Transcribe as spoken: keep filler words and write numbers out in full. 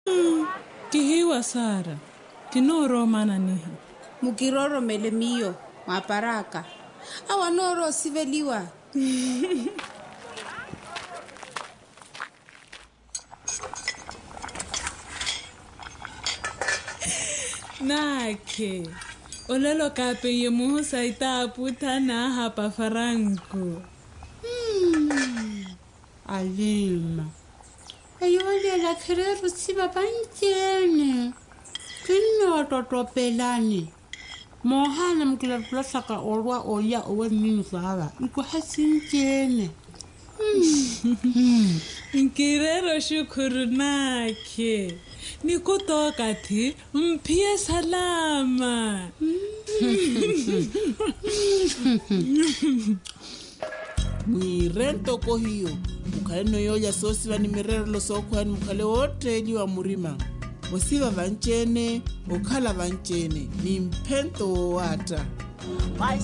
Kihiwa Sara, kinoro mana niha. Mukiroro mele miyo, maparaka. Awa noro siveliwa. Nake, olelo kape ye muho saita puta na hapa farangu. Hmm. Alima. Ayole la kerero siba banjene. Kino totopelani. Mohana mkila plasaka orwa oya owe nini sawa. Iko hasinjene. Hmm. Nkirero shukuru nake. Nikutoka ti mpie salama. Mwirento ko hiyo mukale no yoya sosi bani mirero lo sokwani mukale wote liwa murima wasiba vanchene okhala vanchene ni mpento wata.